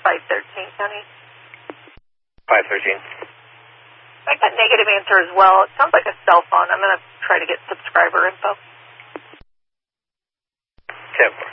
513, County. 513. I got negative answer as well. It sounds like a cell phone. I'm going to try to get subscriber info. 10-4.